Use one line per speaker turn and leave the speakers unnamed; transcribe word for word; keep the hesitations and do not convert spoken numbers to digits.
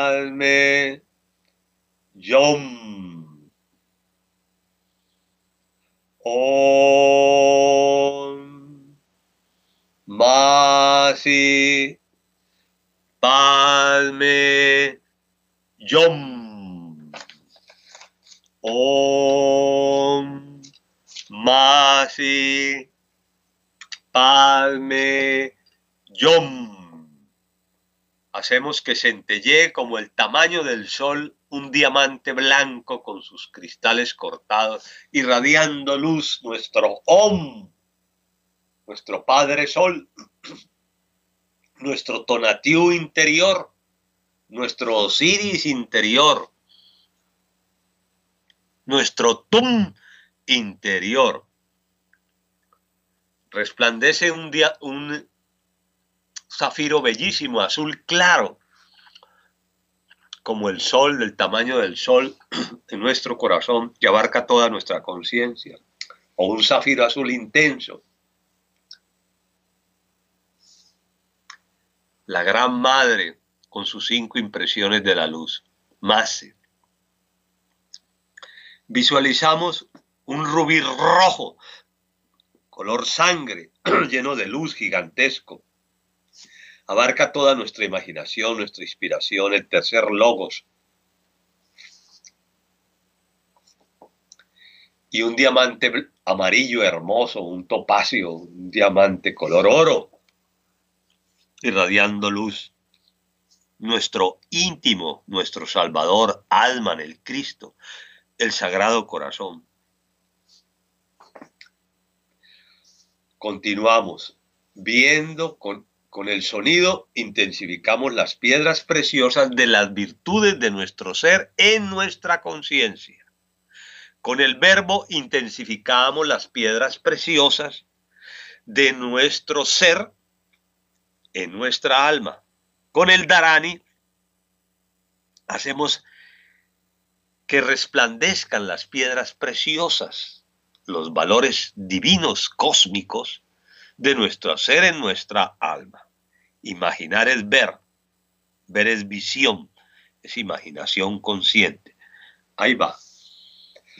Palme Yom. Om Masi Palme Yom. Om Masi Palme Yom. Hacemos que centellee como el tamaño del sol un diamante blanco con sus cristales cortados, irradiando luz nuestro Om, nuestro Padre Sol, nuestro Tonatiuh interior, nuestro Osiris interior, nuestro Tum interior. Resplandece un, día, un zafiro bellísimo, azul claro, como el sol, del tamaño del sol en nuestro corazón, que abarca toda nuestra conciencia, o un zafiro azul intenso. La gran madre con sus cinco impresiones de la luz. Mase. Visualizamos un rubí rojo, color sangre, lleno de luz, gigantesco. Abarca toda nuestra imaginación, nuestra inspiración, el tercer logos. Y un diamante amarillo hermoso, un topacio, un diamante color oro, irradiando luz. Nuestro íntimo, nuestro Salvador, Alma, el Cristo, el Sagrado Corazón. Continuamos viendo con Con el sonido intensificamos las piedras preciosas de las virtudes de nuestro ser en nuestra conciencia. Con el verbo intensificamos las piedras preciosas de nuestro ser en nuestra alma. Con el Dharani hacemos que resplandezcan las piedras preciosas, los valores divinos, cósmicos, de nuestro ser en nuestra alma. Imaginar es ver, ver es visión, es imaginación consciente. Ahí va.